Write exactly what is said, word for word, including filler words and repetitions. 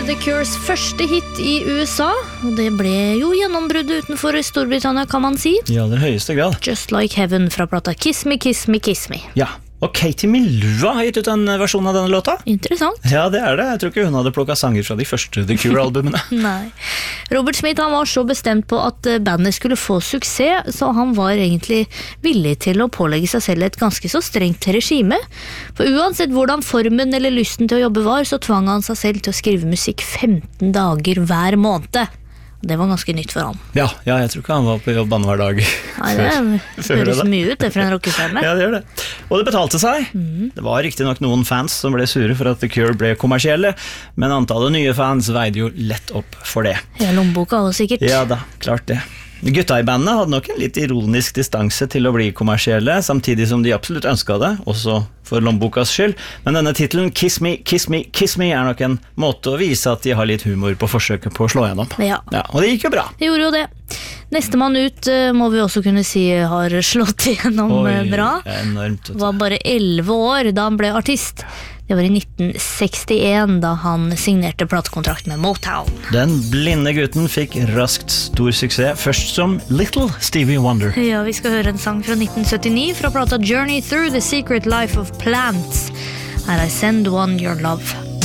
The Cures første hit i U S A, og det ble jo gjennombruddet utenfor Storbritannia, kan man si. I aller høyeste grad. Just Like Heaven fra plata Kiss Me, Kiss Me, Kiss Me. Ja, og Katie Melua har gitt ut en versjon av denne låta. Interessant. Ja, det er det. Jeg tror ikke hun hadde plukket sanger fra de første The Cure-albumene. Nei. Robert Smith han var så bestemt på at bandet skulle få suksess, så han var egentlig villig til å pålegge seg selv et ganske så strengt regime. For uansett hvordan formen eller lysten til å jobbe var, så tvang han seg selv til å skrive musikk femten dager hver måned. Det var ganske nytt for han. Ja, ja, jeg tror ikke han var på jobb hver dag. Nei, det høres mye ut det for en rockestjerne. Ja, det gjør det. Og det betalte seg. Mm. Det var riktig nok noen fans som ble sure for at The Cure ble kommersielle, men antallet nye fans veide jo lett opp for det. Ja, lommeboka også sikkert. Ja da, klart det. Gutta i bandet hadde nok en litt ironisk distanse til å bli kommersielle, samtidig som de absolutt ønsket det, også for lommebokas skyld. Men denne titelen, Kiss Me, Kiss Me, Kiss Me, er nok en måte å vise at de har litt humor på forsøket på å slå gjennom. Ja. Ja, og det gikk jo bra. Det gjorde jo det. Nestemann ut må vi også kunne si har slått igjennom Oi, bra. Enormt. Var bare elleve år da han ble artist. Det var i nitten sekstien da han signerte platekontrakt med Motown. Den blinde gutten fikk raskt stor suksess, først som Little Stevie Wonder. Ja, vi skal høre en sang fra nitten syttini fra plata Journey Through the Secret Life of Plants. Her I Send One Your Love.